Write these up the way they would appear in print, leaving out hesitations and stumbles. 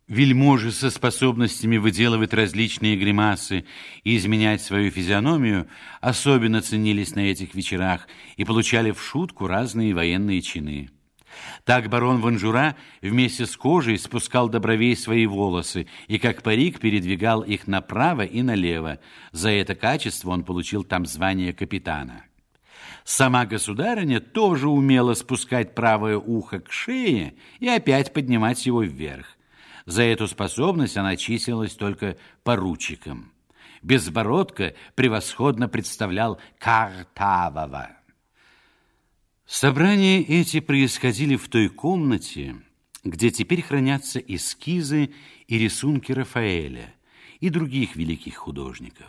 Вельможи со способностями выделывать различные гримасы и изменять свою физиономию особенно ценились на этих вечерах и получали в шутку разные военные чины. Так барон Ванжура вместе с кожей спускал до бровей свои волосы и как парик передвигал их направо и налево. За это качество он получил там звание капитана. Сама государыня тоже умела спускать правое ухо к шее и опять поднимать его вверх. За эту способность она числилась только поручиком. Безбородко превосходно представлял Картавого. Собрания эти происходили в той комнате, где теперь хранятся эскизы и рисунки Рафаэля и других великих художников.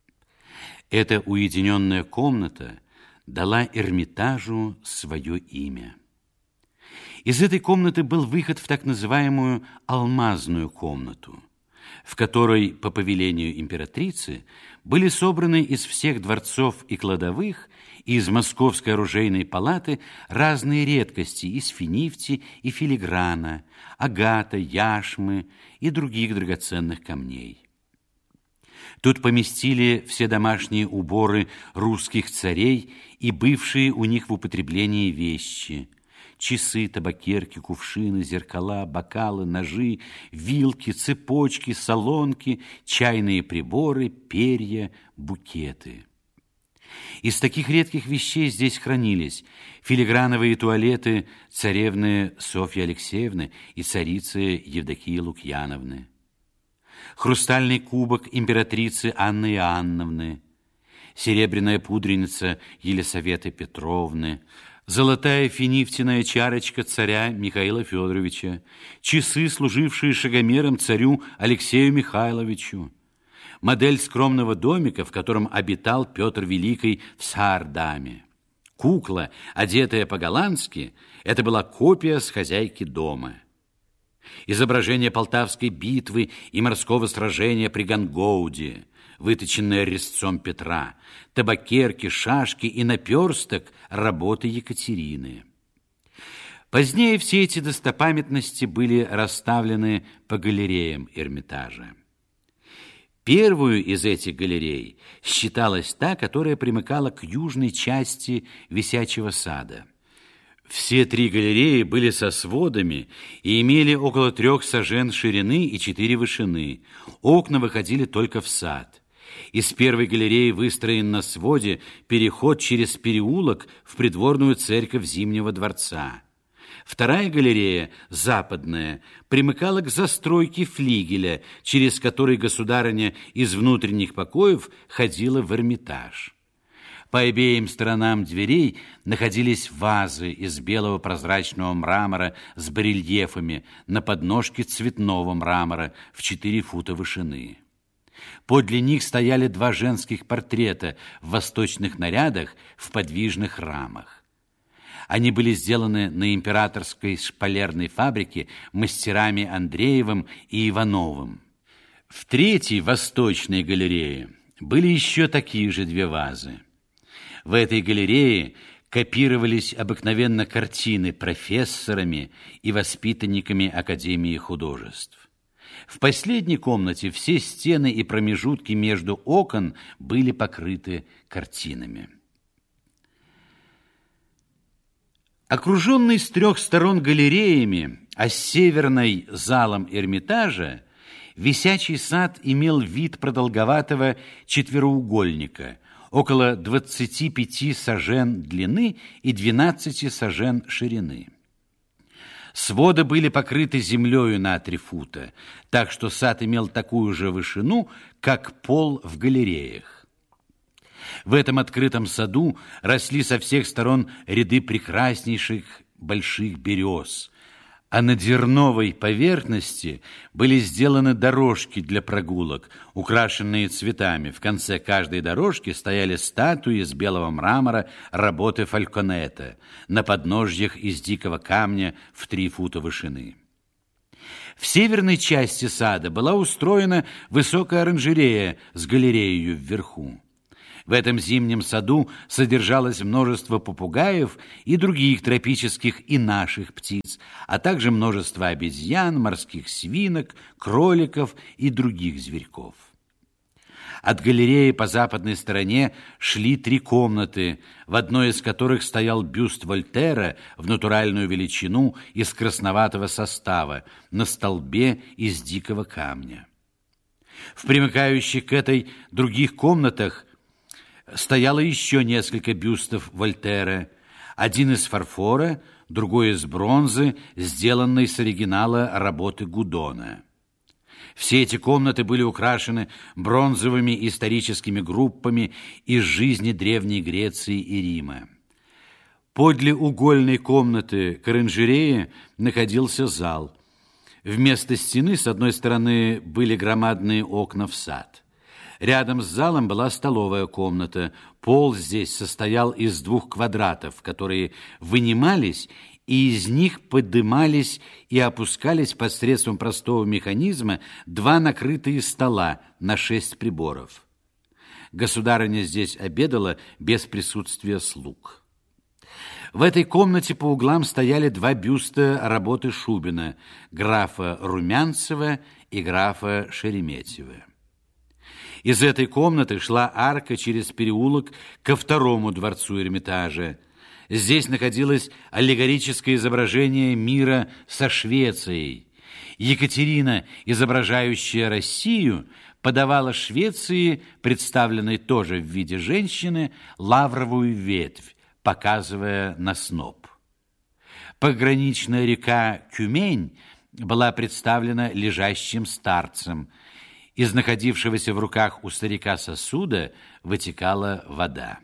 Эта уединенная комната дала Эрмитажу свое имя. Из этой комнаты был выход в так называемую алмазную комнату, в которой, по повелению императрицы, были собраны из всех дворцов и кладовых и из Московской оружейной палаты разные редкости из финифти и филиграна, агата, яшмы и других драгоценных камней. Тут поместили все домашние уборы русских царей и бывшие у них в употреблении вещи – часы, табакерки, кувшины, зеркала, бокалы, ножи, вилки, цепочки, солонки, чайные приборы, перья, букеты. Из таких редких вещей здесь хранились филиграновые туалеты царевны Софьи Алексеевны и царицы Евдокии Лукьяновны, хрустальный кубок императрицы Анны Иоанновны, серебряная пудреница Елисаветы Петровны, золотая финифтиная чарочка царя Михаила Федоровича, часы, служившие шагомером царю Алексею Михайловичу, модель скромного домика, в котором обитал Петр Великий в Саардаме. Кукла, одетая по-голландски, это была копия с хозяйки дома. Изображение Полтавской битвы и морского сражения при Гангоуде, выточенное резцом Петра, табакерки, шашки и наперсток работы Екатерины. Позднее все эти достопамятности были расставлены по галереям Эрмитажа. Первую из этих галерей считалась та, которая примыкала к южной части висячего сада. Все три галереи были со сводами и имели около 3 сажен ширины и 4 вышины. Окна выходили только в сад. Из первой галереи выстроен на своде переход через переулок в придворную церковь Зимнего дворца. Вторая галерея, западная, примыкала к застройке флигеля, через который государыня из внутренних покоев ходила в Эрмитаж. По обеим сторонам дверей находились вазы из белого прозрачного мрамора с барельефами на подножке цветного мрамора в 4 фута вышины. Подле них стояли 2 женских портрета в восточных нарядах в подвижных рамах. Они были сделаны на императорской шпалерной фабрике мастерами Андреевым и Ивановым. В третьей восточной галерее были еще такие же 2 вазы. В этой галерее копировались обыкновенно картины профессорами и воспитанниками Академии художеств. В последней комнате все стены и промежутки между окон были покрыты картинами. Окруженный с 3 сторон галереями, а с северной залом Эрмитажа, висячий сад имел вид продолговатого четвероугольника, около 25 сажен длины и 12 сажен ширины. Своды были покрыты землею на 3 фута, так что сад имел такую же вышину, как пол в галереях. В этом открытом саду росли со всех сторон ряды прекраснейших больших берез, а на дерновой поверхности были сделаны дорожки для прогулок, украшенные цветами. В конце каждой дорожки стояли статуи из белого мрамора работы Фальконета на подножьях из дикого камня в 3 фута вышины. В северной части сада была устроена высокая оранжерея с галереей вверху. В этом зимнем саду содержалось множество попугаев и других тропических и наших птиц, а также множество обезьян, морских свинок, кроликов и других зверьков. От галереи по западной стороне шли 3 комнаты, в одной из которых стоял бюст Вольтера в натуральную величину из красноватого состава на столбе из дикого камня. В примыкающих к этой других комнатах стояло еще несколько бюстов Вольтера, один из фарфора, другой из бронзы, сделанной с оригинала работы Гудона. Все эти комнаты были украшены бронзовыми историческими группами из жизни Древней Греции и Рима. Подле угольной комнаты к оранжерее находился зал. Вместо стены с одной стороны были громадные окна в сад. Рядом с залом была столовая комната. Пол здесь состоял из 2 квадратов, которые вынимались, и из них подымались и опускались посредством простого механизма 2 накрытые стола на 6 приборов. Государыня здесь обедала без присутствия слуг. В этой комнате по углам стояли 2 бюста работы Шубина, графа Румянцева и графа Шереметьева. Из этой комнаты шла арка через переулок ко 2-му дворцу Эрмитажа. Здесь находилось аллегорическое изображение мира со Швецией. Екатерина, изображающая Россию, подавала Швеции, представленной тоже в виде женщины, лавровую ветвь, показывая на сноп. Пограничная река Кюмень была представлена лежащим старцем. Из находившегося в руках у старика сосуда вытекала вода.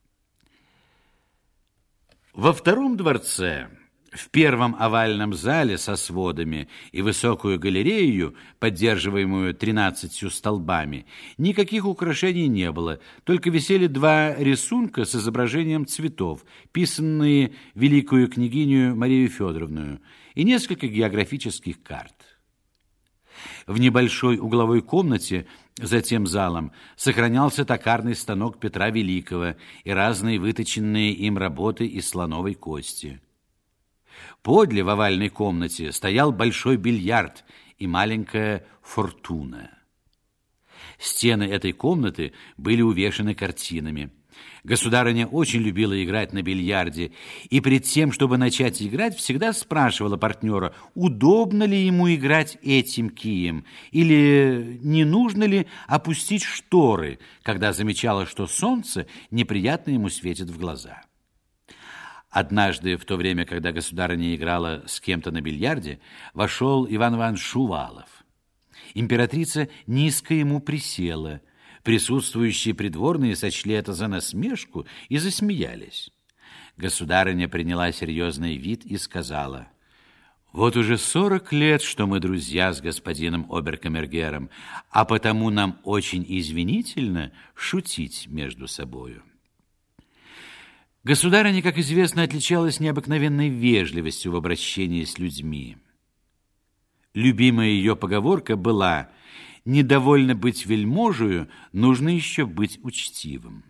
Во 2-м дворце, в 1-м овальном зале со сводами и высокую галерею, поддерживаемую 13 столбами, никаких украшений не было, только висели 2 рисунка с изображением цветов, писанные великую княгиню Марию Федоровну, и несколько географических карт. В небольшой угловой комнате за тем залом сохранялся токарный станок Петра Великого и разные выточенные им работы из слоновой кости. Подле в овальной комнате стоял большой бильярд и маленькая фортуна. Стены этой комнаты были увешаны картинами. Государыня очень любила играть на бильярде, и перед тем, чтобы начать играть, всегда спрашивала партнера, удобно ли ему играть этим кием, или не нужно ли опустить шторы, когда замечала, что солнце неприятно ему светит в глаза. Однажды, в то время, когда государыня играла с кем-то на бильярде, вошел Иван Иванович Шувалов. Императрица низко ему присела. Присутствующие придворные сочли это за насмешку и засмеялись. Государыня приняла серьезный вид и сказала: «Вот уже 40 лет, что мы друзья с господином оберкамергером, а потому нам очень извинительно шутить между собою». Государыня, как известно, отличалась необыкновенной вежливостью в обращении с людьми. Любимая ее поговорка была: «Недовольно быть вельможею, нужно еще быть учтивым».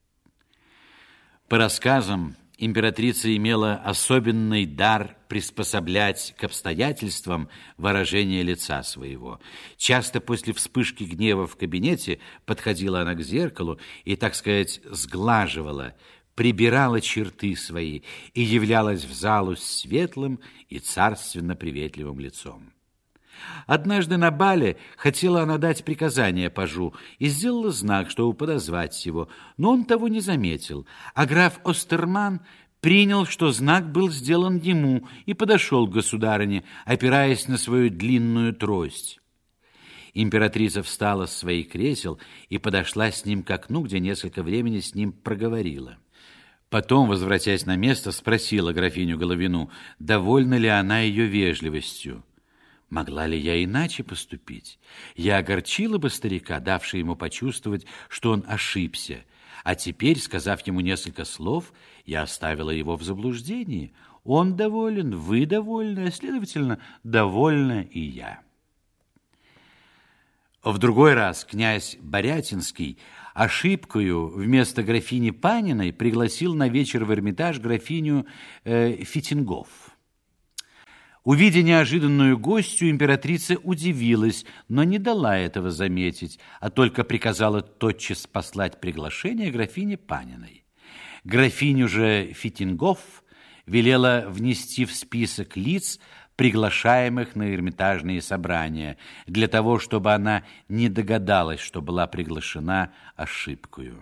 По рассказам, императрица имела особенный дар приспособлять к обстоятельствам выражение лица своего. Часто после вспышки гнева в кабинете подходила она к зеркалу и, так сказать, сглаживала, прибирала черты свои и являлась в залу с светлым и царственно-приветливым лицом. Однажды на бале хотела она дать приказание пажу и сделала знак, чтобы подозвать его, но он того не заметил, а граф Остерман принял, что знак был сделан ему, и подошел к государыне, опираясь на свою длинную трость. Императрица встала с своих кресел и подошла с ним к окну, где несколько времени с ним проговорила. Потом, возвратясь на место, спросила графиню Головину, довольна ли она ее вежливостью. Могла ли я иначе поступить? Я огорчила бы старика, давший ему почувствовать, что он ошибся, а теперь, сказав ему несколько слов, я оставила его в заблуждении. Он доволен, вы довольны, а, следовательно, довольна и я. В другой раз князь Борятинский ошибкою вместо графини Паниной пригласил на вечер в Эрмитаж графиню Фитингоф. Увидя неожиданную гостью, императрица удивилась, но не дала этого заметить, а только приказала тотчас послать приглашение графине Паниной. Графиню же Фитингоф велела внести в список лиц, приглашаемых на Эрмитажные собрания, для того, чтобы она не догадалась, что была приглашена ошибкою.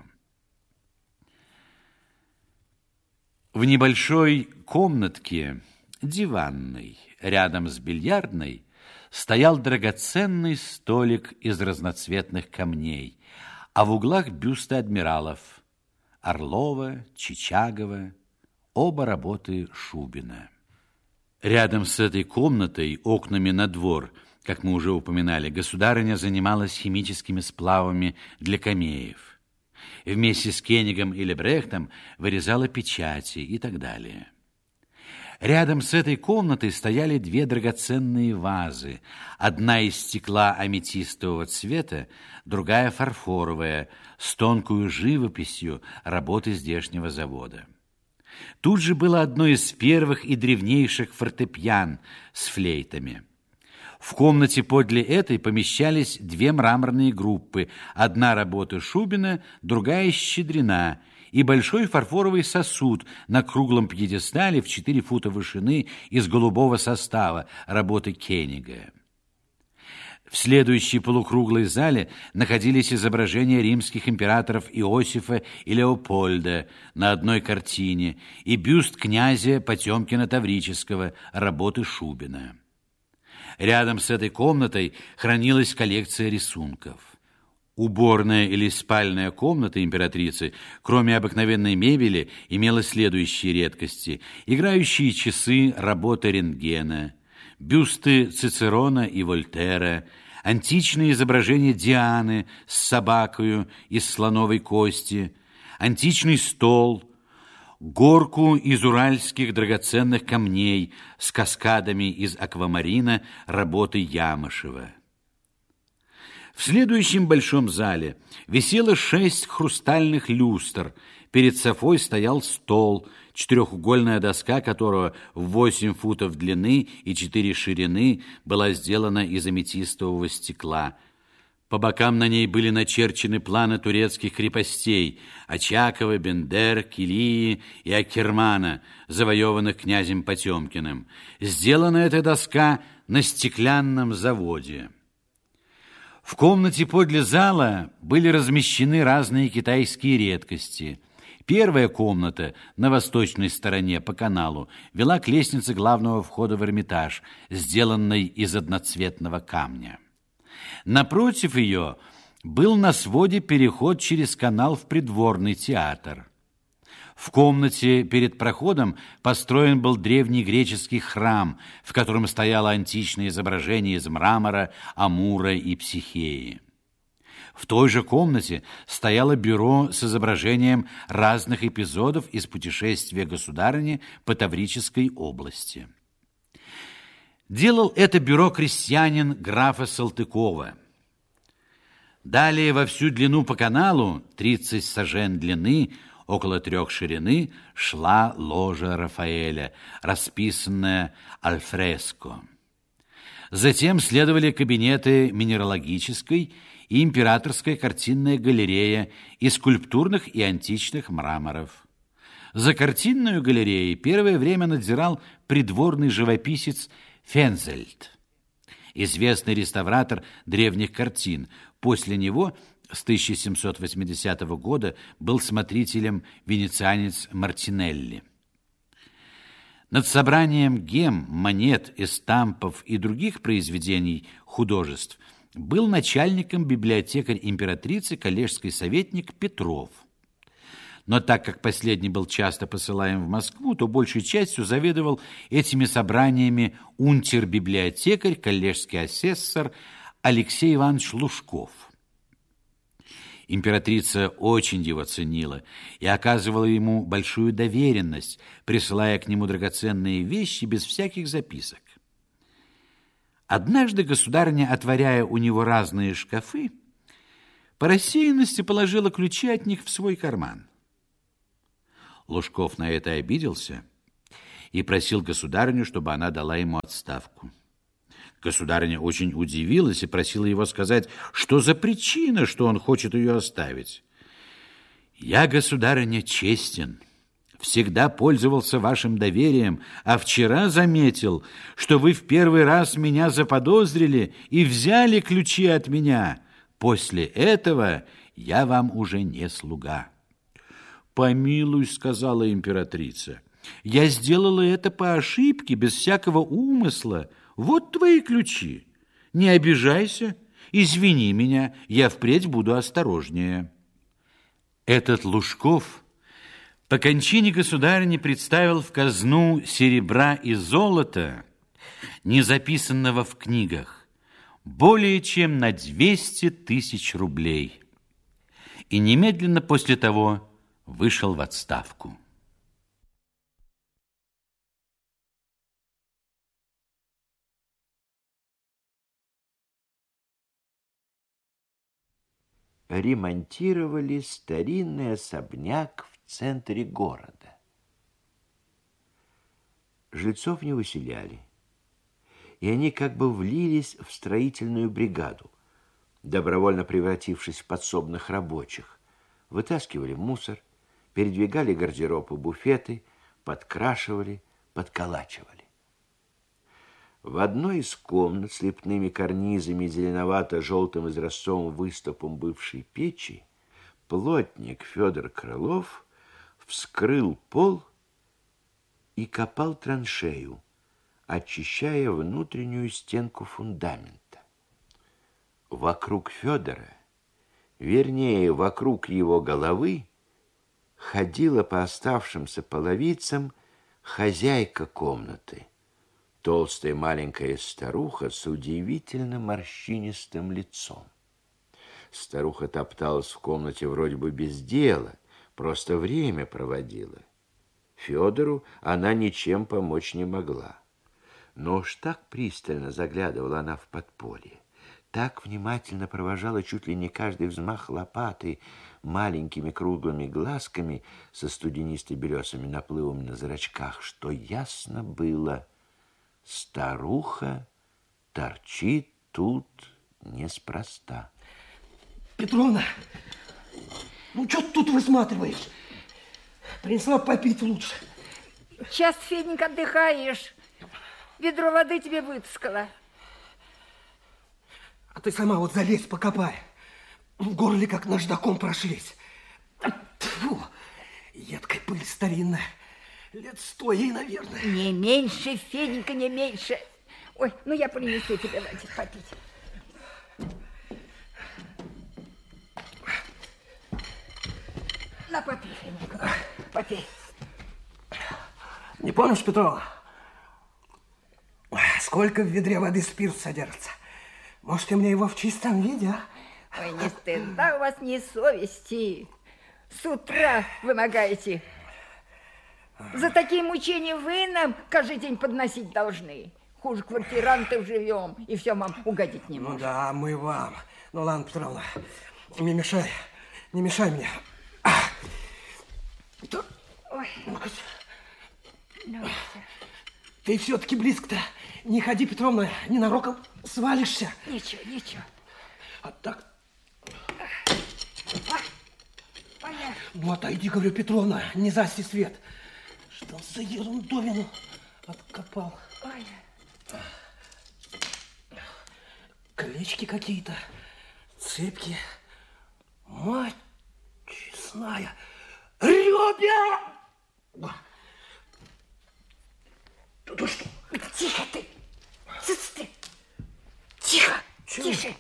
В небольшой комнатке, диванной, рядом с бильярдной, стоял драгоценный столик из разноцветных камней, а в углах бюсты адмиралов Орлова, Чичагова, оба работы Шубина. Рядом с этой комнатой, окнами на двор, как мы уже упоминали, государыня занималась химическими сплавами для камеев. Вместе с Кенигом и Лебрехтом вырезала печати и так далее. Рядом с этой комнатой стояли две драгоценные вазы. Одна из стекла аметистового цвета, другая фарфоровая, с тонкую живописью работы здешнего завода. Тут же было одно из первых и древнейших фортепиан с флейтами. В комнате подле этой помещались две мраморные группы, одна работы Шубина, другая Щедрина, и большой фарфоровый сосуд на круглом пьедестале в 4 фута вышины из голубого состава работы Кенига. В следующей полукруглой зале находились изображения римских императоров Иосифа и Леопольда на одной картине и бюст князя Потемкина Таврического работы Шубина. Рядом с этой комнатой хранилась коллекция рисунков. Уборная или спальная комната императрицы, кроме обыкновенной мебели, имела следующие редкости: играющие часы работы Рентгена, бюсты Цицерона и Вольтера, античные изображения Дианы с собакою из слоновой кости, античный стол, горку из уральских драгоценных камней с каскадами из аквамарина работы Ямышева. В следующем большом зале висело 6 хрустальных люстр. Перед софой стоял стол, четырехугольная доска которого в 8 футов длины и 4 ширины была сделана из аметистового стекла. По бокам на ней были начерчены планы турецких крепостей Очакова, Бендер, Килии и Аккермана, завоеванных князем Потемкиным. Сделана эта доска на стеклянном заводе. В комнате подле зала были размещены разные китайские редкости. Первая комната на восточной стороне по каналу вела к лестнице главного входа в Эрмитаж, сделанной из одноцветного камня. Напротив ее был на своде переход через канал в придворный театр. В комнате перед проходом построен был древний греческий храм, в котором стояло античное изображение из мрамора, Амура и Психеи. В той же комнате стояло бюро с изображением разных эпизодов из путешествия государыни по Таврической области. Делал это бюро крестьянин графа Салтыкова. Далее во всю длину по каналу, 30 сажен длины, около 3 ширины, шла ложа Рафаэля, расписанная альфреско. Затем следовали кабинеты минералогической и императорская картинная галерея из скульптурных и античных мраморов. За картинную галереей первое время надзирал придворный живописец Фензельд, известный реставратор древних картин. После него с 1780 года был смотрителем венецианец Мартинелли. Над собранием гем, монет, эстампов и других произведений художеств был начальником библиотекарь императрицы, коллежский советник Петров. Но так как последний был часто посылаем в Москву, то большей частью заведовал этими собраниями унтер-библиотекарь, коллежский асессор Алексей Иванович Лужков. Императрица очень его ценила и оказывала ему большую доверенность, присылая к нему драгоценные вещи без всяких записок. Однажды государыня, отворяя у него разные шкафы, по рассеянности положила ключи от них в свой карман. Лужков на это обиделся и просил государыню, чтобы она дала ему отставку. Государыня очень удивилась и просила его сказать, что за причина, что он хочет ее оставить. «Я, государыня, честен, всегда пользовался вашим доверием, а вчера заметил, что вы в первый раз меня заподозрили и взяли ключи от меня. После этого я вам уже не слуга». «Помилуй», — сказала императрица, — «я сделала это по ошибке, без всякого умысла. Вот твои ключи. Не обижайся, извини меня, я впредь буду осторожнее». Этот Лужков по кончине государыни представил в казну серебра и золота, не записанного в книгах, более чем на 200 тысяч рублей. И немедленно после того вышел в отставку. Ремонтировали старинный особняк в центре города. Жильцов не выселяли, и они как бы влились в строительную бригаду, добровольно превратившись в подсобных рабочих. Вытаскивали мусор, передвигали гардероб и буфеты, подкрашивали, подколачивали. В одной из комнат с лепными карнизами и зеленовато-желтым изразцовым выступом бывшей печи плотник Федор Крылов вскрыл пол и копал траншею, очищая внутреннюю стенку фундамента. Вокруг Федора, вернее, вокруг его головы, ходила по оставшимся половицам хозяйка комнаты, толстая маленькая старуха с удивительно морщинистым лицом. Старуха топталась в комнате вроде бы без дела, просто время проводила. Федору она ничем помочь не могла. Но уж так пристально заглядывала она в подполье, так внимательно провожала чуть ли не каждый взмах лопаты маленькими круглыми глазками со студенисто-белесыми наплывами на зрачках, что ясно было: старуха торчит тут неспроста. Петровна, ну что ты тут высматриваешь? Принесла попить лучше. Сейчас, Феденька, отдыхаешь. Ведро воды тебе вытаскала. А ты сама вот залезь, покопай. В горле как наждаком прошлись. Фу, едкая пыль старинная. Лет 100 ей, наверное. Не меньше, Феденька, не меньше. Ой, ну я принесу тебе, давайте, попить. На, попей, Феденька, попей. Не помнишь, Петровна, сколько в ведре воды спирт содержится? Может, ты мне его в чистом виде, а? Ой, не стыда у вас, ни совести. С утра вымогаете. За такие мучения вы нам каждый день подносить должны. Хуже квартирантов живем, и все вам угодить не можем. Ну да, мы вам. Ну ладно, Петровна, не мешай мне. Ой. Ну, Ты все-таки близко-то не ходи, Петровна, ненароком свалишься. Ничего. А так... Понятно. Ну, отойди, говорю, Петровна, не заси свет. Что за ерундовину откопал? Ой. Колечки какие-то, цепки. Мать честная. Ребя! Ты что? Тихо ты! Цыц ты! Тихо! Чего? Тише!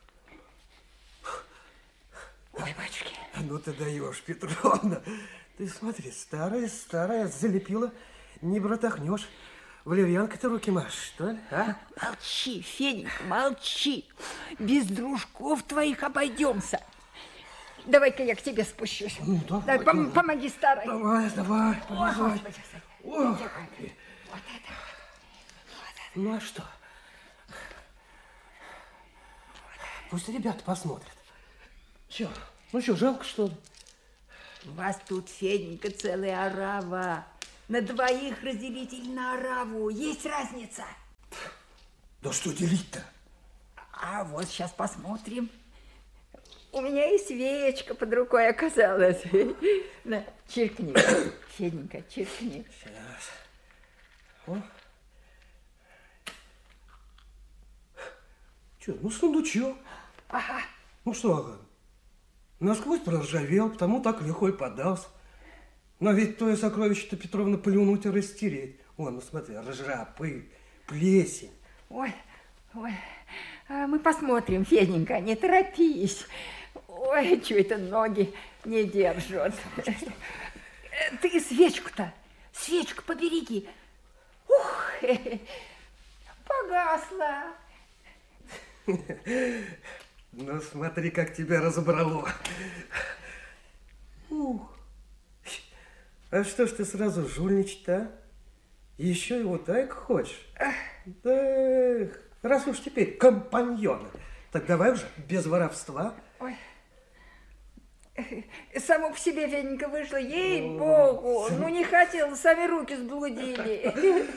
Ой, батюшки. Ну ты даешь, Петровна. Ты смотри, старая, залепила, не бротахнешь. Валерьянкой-то руки машешь, что ли, а? Молчи, Феденька, молчи. Без дружков твоих обойдемся. Давай-ка я к тебе спущусь. Ну, давай, Помоги, старой. Давай, Ой, полезай. Господи, О. вот это. Ну, а что? Пусть ребята посмотрят. Чё? Ну что, жалко, что ли? Вас тут, Феденька, целая орава. На двоих разделить или на ораву. Есть разница? Да что делить-то? А вот сейчас посмотрим. У меня и свечка под рукой оказалась. На, чиркни, Феденька, чиркни. Сейчас. О. Че, ну сундучок. Ага. Ну что, ага. Насквозь проржавел, потому так легко и подался. Но ведь твое сокровище-то, Петровна, плюнуть и растереть. Вон, ну смотри, ржа, пыль, плесень. Ой, ой. А мы посмотрим, Феденька, не торопись. Ой, что это ноги не держат. Ты свечку-то, свечку побереги. Ух, погасла. Ну, смотри, как тебя разобрало. Ух. А что ж ты сразу жульничать-то, а? Еще его так хочешь? Да, раз уж теперь компаньоны, так давай уже без воровства. Ой. Само по себе, Феденька, вышло, ей-богу. Ну, не хотела, сами руки сблудили.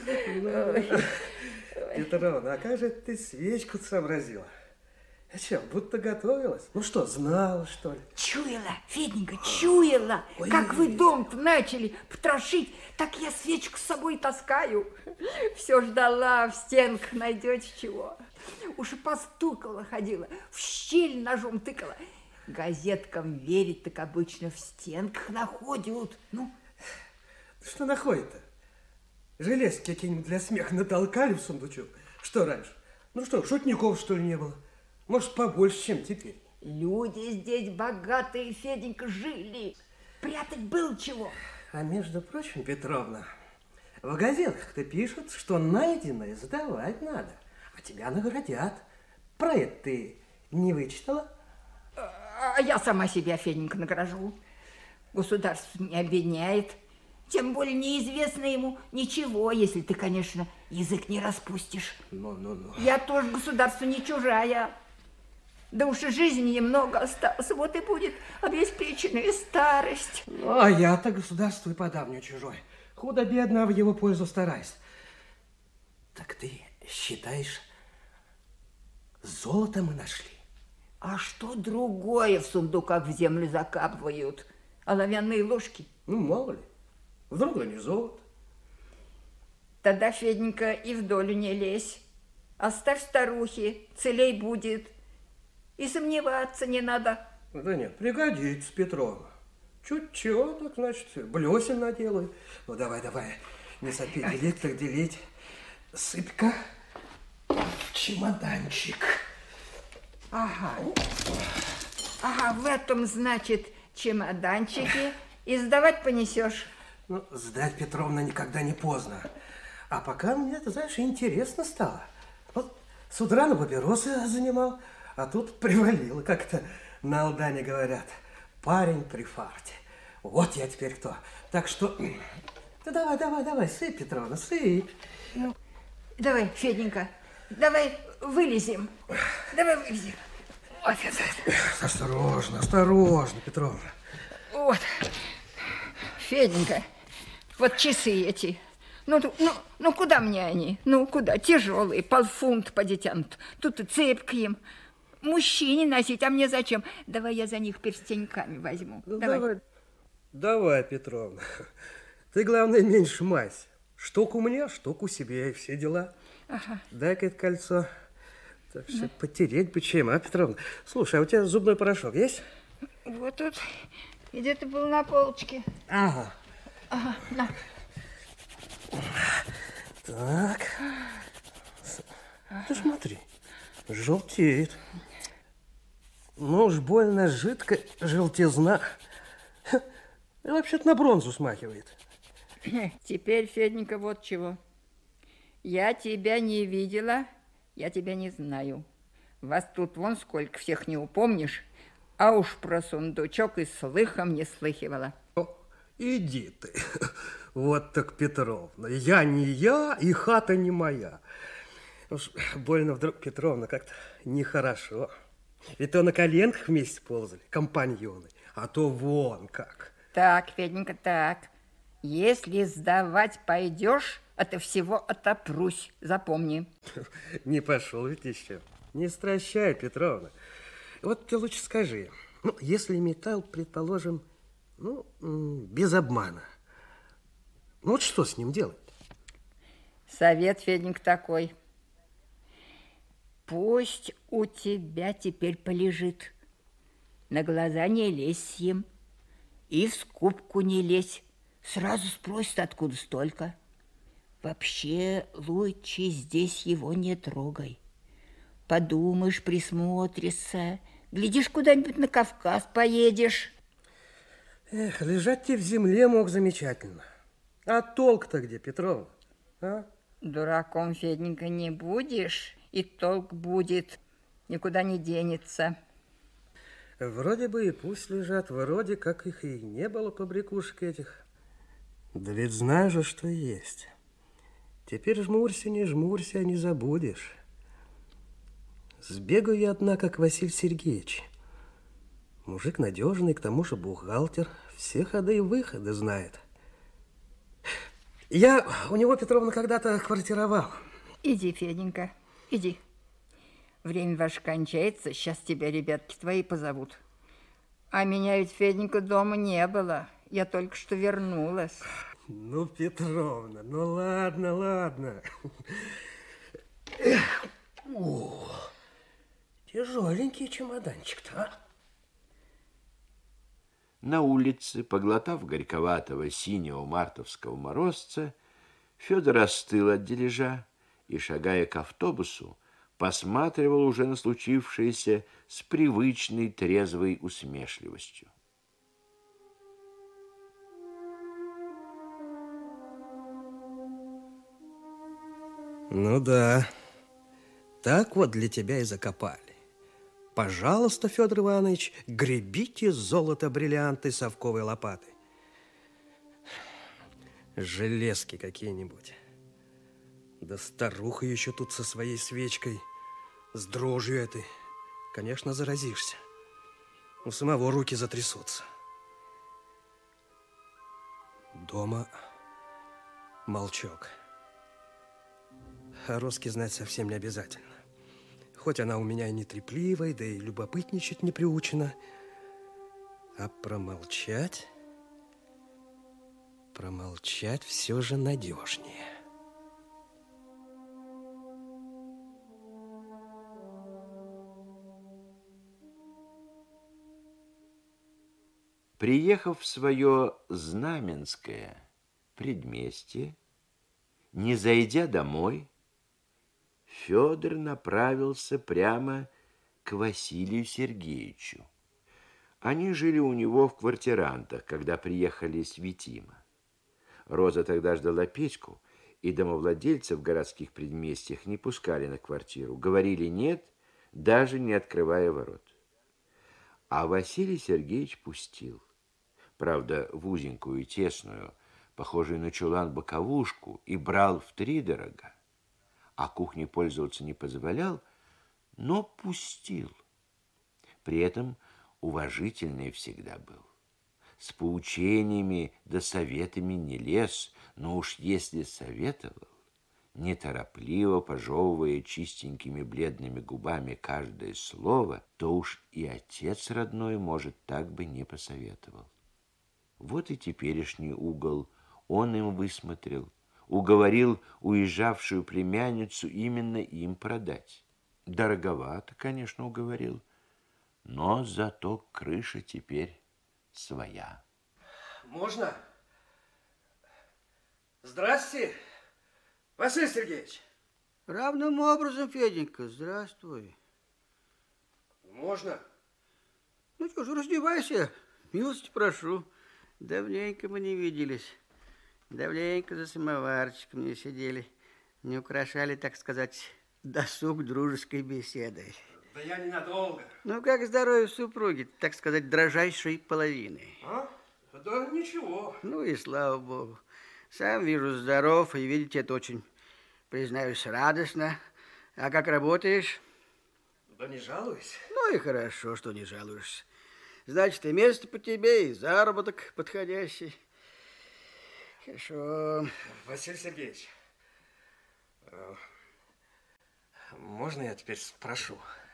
Петровна, а как же ты свечку сообразила? А что, будто готовилась? Ну что, знала, что ли? Чуяла, Феденька, чуяла. Ой. Как вы дом-то начали потрошить, так я свечку с собой таскаю. Все ждала, в стенках найдете чего. Уж и постукала, ходила, в щель ножом тыкала. Газеткам верить так обычно в стенках находят. Ну, Что находит-то? Железки какие-нибудь для смеха натолкали в сундучок? Что раньше? Ну что, шутников, что ли, не было? Может, побольше, чем теперь? люди здесь богатые, Феденька, жили. Прятать было чего. А между прочим, Петровна, в газетах-то пишут, что найденное сдавать надо, а тебя наградят. Про это ты не вычитала? А я сама себя, Феденька, награжу. Государство не обвиняет. Тем более неизвестно ему ничего, если ты, конечно, язык не распустишь. Ну. Я тоже государству не чужая. Да уж и жизни немного осталось. Вот и будет обеспеченная старость. Ну, а я-то государству и подавно чужой. Худо-бедно в его пользу стараюсь. Так ты считаешь, золото мы нашли? А что другое в сундуках в землю закапывают? Оловянные ложки? Ну, мало ли. Вдруг да не золото. Тогда, Феденька, и в долю не лезь. Оставь старухи, целей будет. И сомневаться не надо. Да нет, пригодится, Петровна. Чуть-чуть, так значит, блесен наделаю. Ну, давай, не сопи, делить так делить. Сыпь-ка в чемоданчик. Ага, в этом, значит, чемоданчики. И сдавать понесешь. Ну, сдать, Петровна, никогда не поздно. А пока мне, ты знаешь, интересно стало. Вот с утра на папиросы занимал, а тут привалило, как-то на Алдане говорят. Парень при фарте. Вот я теперь кто. Так что, да давай, сыпь, Петровна, сыпь. Ну, давай, Феденька, давай вылезем. Давай вылезем. Вот это. Осторожно, Петровна. Вот. Феденька, вот часы эти. Ну, куда мне они? Ну, куда? Тяжелые, полфунта поди тянут. Тут и цепь к им. Мужчине носить, а мне зачем? Давай я за них перстеньками возьму. Ну, давай. Давай, Петровна. Ты, главное, меньше мазь. Штуку мне, штуку себе, и все дела. Ага. Дай-ка это кольцо. Так что потереть бы чем, а, Петровна? Слушай, а у тебя зубной порошок есть? Вот тут где-то был на полочке. Ага, на. Так. Ты смотри, желтеет. Ну уж больно жидкая желтизна. И вообще-то на бронзу смахивает. Теперь, Феденька, вот чего. Я тебя не видела, я тебя не знаю. Вас тут вон сколько, всех не упомнишь. А уж про сундучок и слыхом не слыхивала. Иди ты. Вот так, Петровна. Я не я, и хата не моя. Уж больно вдруг, Петровна, как-то нехорошо. Ведь то на коленках вместе ползали, компаньоны, а то вон как. Так, Феденька, так. Если сдавать пойдешь, от всего отопрусь, запомни. Не пошел ведь еще. Не стращай, Петровна. Вот ты лучше скажи, ну, если металл, предположим, ну, без обмана, ну вот что с ним делать? Совет, Феденька, такой. Пусть у тебя теперь полежит. На глаза не лезь им. И в скупку не лезь. Сразу спросят, откуда столько. Вообще, лучше здесь его не трогай. Подумаешь, присмотришься. Глядишь, куда-нибудь на Кавказ поедешь. Эх, лежать тебе в земле мог замечательно. А толк-то где, Петровна? А? Дураком, Феденька, не будешь, и толк будет. Никуда не денется. Вроде бы и пусть лежат, вроде как их и не было, побрякушек этих. Да ведь знаешь же, что есть. Теперь жмурься, не забудешь. Сбегаю я, однако, к Василию Сергеевичу. Мужик надежный, к тому же бухгалтер. Все ходы и выходы знает. Я у него, Петровна, когда-то квартировал. Иди, Феденька, иди. Время ваше кончается, сейчас тебя ребятки твои позовут. А меня ведь, Феденька, дома не было. Я только что вернулась. Ну, Петровна, ну ладно. О, тяжеленький чемоданчик-то, а? На улице, поглотав горьковатого синего мартовского морозца, Федор остыл от дележа и, шагая к автобусу, посматривал уже на случившееся с привычной трезвой усмешливостью. Ну да, так вот для тебя и закопали. Пожалуйста, Федор Иванович, гребите золото-бриллианты совковой лопатой. Железки какие-нибудь. Да старуха еще тут со своей свечкой, с дрожью этой. Конечно, заразишься. У самого руки затрясутся. Дома молчок. А Роске знать совсем не обязательно. Хоть она у меня и не трепливая, да и любопытничать не приучена. А промолчать все же надежнее. Приехав в свое знаменское предместье, не зайдя домой, Федор направился прямо к Василию Сергеевичу. Они жили у него в квартирантах, когда приехали с Витима. Роза тогда ждала Петьку, и домовладельцев в городских предместьях не пускали на квартиру. Говорили «нет», даже не открывая ворот. А Василий Сергеевич пустил. Правда, в узенькую и тесную, похожую на чулан боковушку, и брал втридорога. А кухней пользоваться не позволял, но пустил. При этом уважительный всегда был. С поучениями да советами не лез, но уж если советовал, неторопливо пожевывая чистенькими бледными губами каждое слово, то уж и отец родной, может, так бы не посоветовал. Вот и теперешний угол он им высмотрел, уговорил уезжавшую племянницу именно им продать. Дороговато, конечно, уговорил, но зато крыша теперь своя. Можно? Здрасте, Василий Сергеевич. Равным образом, Феденька, здравствуй. Можно? Ну что ж, раздевайся, милости прошу. Давненько мы не виделись. Давненько за самоварчиком не сидели. Не украшали, так сказать, досуг дружеской беседой. Да я ненадолго. Ну, как здоровье супруги, так сказать, дрожайшей половины? А? Да ничего. Ну и слава богу. Сам вижу, здоров, и видеть это очень, признаюсь, радостно. А как работаешь? Да не жалуюсь. Ну и хорошо, что не жалуешься. Значит, и место по тебе, и заработок подходящий. Хорошо. Василий Сергеевич, можно я теперь спрошу?